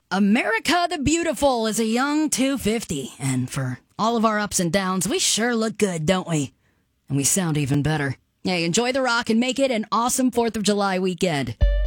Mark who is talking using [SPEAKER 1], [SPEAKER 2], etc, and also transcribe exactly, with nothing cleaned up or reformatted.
[SPEAKER 1] America the Beautiful is a young two fifty, and for all of our ups and downs, we sure look good, don't we? And we sound even better. Hey, enjoy the rock and make it an awesome fourth of July weekend.